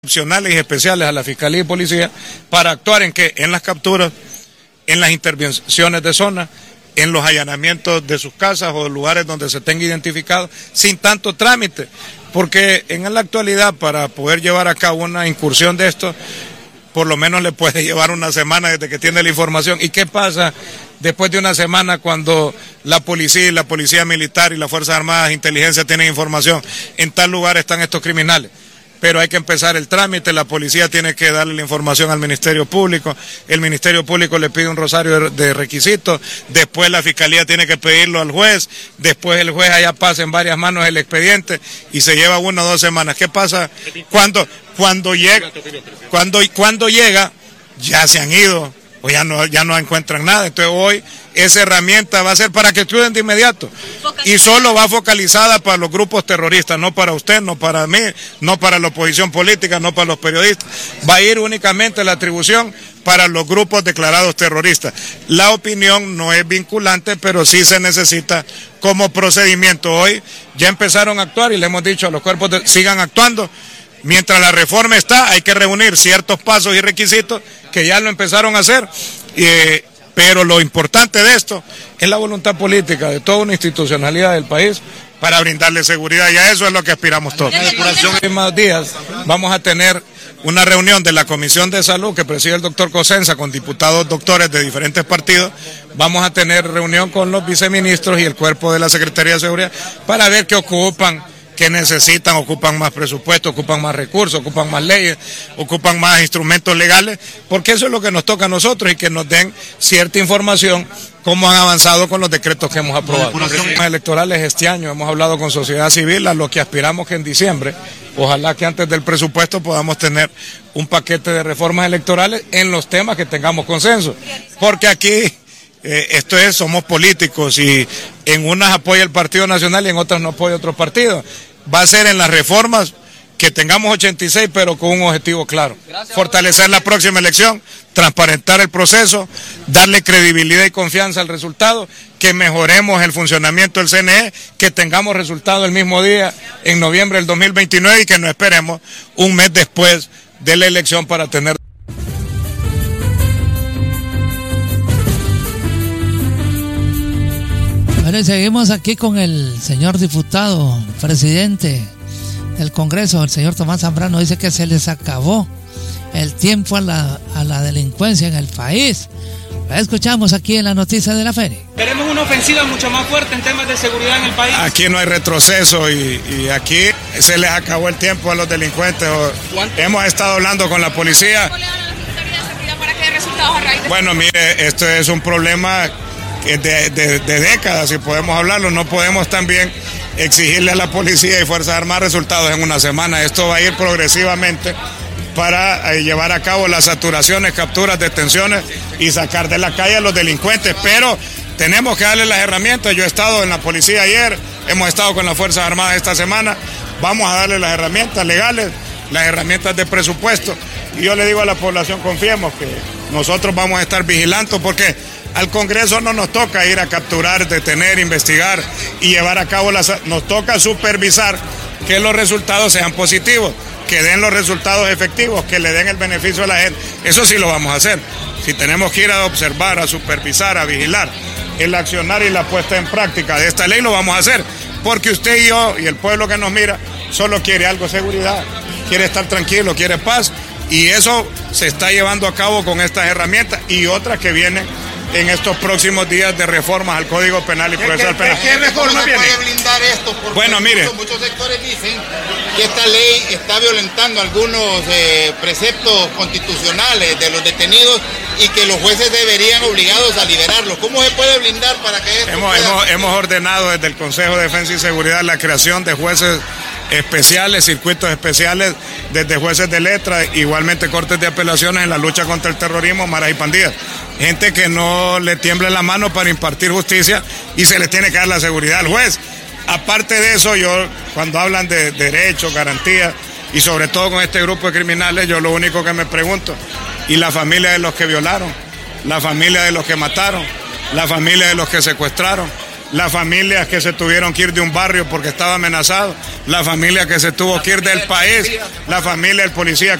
opcionales y especiales a la Fiscalía y Policía para actuar en qué, en las capturas, en las intervenciones de zona, en los allanamientos de sus casas o lugares donde se tenga identificado, sin tanto trámite, porque en la actualidad para poder llevar a cabo una incursión de esto, por lo menos le puede llevar una semana desde que tiene la información. ¿Y qué pasa después de una semana cuando la policía y la policía militar y las Fuerzas Armadas de Inteligencia tienen información? En tal lugar están estos criminales. Pero hay que empezar el trámite, la policía tiene que darle la información al Ministerio Público, el Ministerio Público le pide un rosario de requisitos, después la Fiscalía tiene que pedirlo al juez, después el juez allá pasa en varias manos el expediente y se lleva 1 o 2 semanas. ¿Qué pasa cuando llega? Ya se han ido o ya no encuentran nada. Entonces hoy esa herramienta va a ser para que actúen de inmediato y solo va focalizada para los grupos terroristas, no para usted, no para mí, no para la oposición política, no para los periodistas. Va a ir únicamente la atribución para los grupos declarados terroristas. La opinión no es vinculante, pero sí se necesita como procedimiento. Hoy ya empezaron a actuar y le hemos dicho a los cuerpos sigan actuando. Mientras la reforma está, hay que reunir ciertos pasos y requisitos que ya lo empezaron a hacer, pero lo importante de esto es la voluntad política de toda una institucionalidad del país para brindarle seguridad, y a eso es lo que aspiramos todos. En los próximos días vamos a tener una reunión de la Comisión de Salud que preside el doctor Cosenza con diputados doctores de diferentes partidos. Vamos a tener reunión con los viceministros y el cuerpo de la Secretaría de Seguridad para ver qué ocupan, que necesitan, ocupan más presupuesto, ocupan más recursos, ocupan más leyes, ocupan más instrumentos legales, porque eso es lo que nos toca a nosotros y que nos den cierta información cómo han avanzado con los decretos que hemos aprobado. Los electorales este año hemos hablado con sociedad civil, a lo que aspiramos que en diciembre, ojalá que antes del presupuesto podamos tener un paquete de reformas electorales en los temas que tengamos consenso, porque aquí somos políticos y en unas apoya el Partido Nacional y en otras no apoya otros partidos. Va a ser en las reformas que tengamos 86, pero con un objetivo claro. Fortalecer la próxima elección, transparentar el proceso, darle credibilidad y confianza al resultado, que mejoremos el funcionamiento del CNE, que tengamos resultado el mismo día en noviembre del 2029 y que no esperemos un mes después de la elección para tener. Bueno, seguimos aquí con el señor diputado, presidente del Congreso, el señor Tomás Zambrano. Dice que se les acabó el tiempo a la delincuencia en el país. La escuchamos aquí en la noticia de la feria. Queremos una ofensiva mucho más fuerte en temas de seguridad en el país. Aquí no hay retroceso y aquí se les acabó el tiempo a los delincuentes. Hemos estado hablando con la policía. Bueno, mire, esto es un problema de décadas, si podemos hablarlo. No podemos también exigirle a la policía y Fuerzas Armadas resultados en una semana. Esto va a ir progresivamente para llevar a cabo las saturaciones, capturas, detenciones y sacar de la calle a los delincuentes, pero tenemos que darle las herramientas. Yo he estado en la policía ayer, hemos estado con las Fuerzas Armadas esta semana, vamos a darle las herramientas legales, las herramientas de presupuesto, y yo le digo a la población, confiemos que nosotros vamos a estar vigilando, porque al Congreso no nos toca ir a capturar, detener, investigar y llevar a cabo nos toca supervisar que los resultados sean positivos, que den los resultados efectivos, que le den el beneficio a la gente. Eso sí lo vamos a hacer. Si tenemos que ir a observar, a supervisar, a vigilar el accionar y la puesta en práctica de esta ley, lo vamos a hacer, porque usted y yo y el pueblo que nos mira solo quiere algo, seguridad, quiere estar tranquilo, quiere paz, y eso se está llevando a cabo con estas herramientas y otras que vienen en estos próximos días de reformas al Código Penal y Procesal Penal. ¿Qué reforma viene? ¿Puede blindar esto? Porque bueno, mire, muchos sectores dicen que esta ley está violentando algunos preceptos constitucionales de los detenidos y que los jueces deberían obligados a liberarlos. ¿Cómo se puede blindar para que esto hemos ordenado desde el Consejo de Defensa y Seguridad la creación de jueces especiales, circuitos especiales, desde jueces de letra, igualmente cortes de apelaciones en la lucha contra el terrorismo, maras y pandillas. Gente que no le tiemble la mano para impartir justicia y se le tiene que dar la seguridad al juez. Aparte de eso, yo cuando hablan de derechos, garantías y sobre todo con este grupo de criminales, yo lo único que me pregunto, ¿y la familia de los que violaron? ¿La familia de los que mataron? ¿La familia de los que secuestraron? las familias que se tuvieron que ir de un barrio porque estaba amenazado, la familia que se tuvo que ir del país, la familia del policía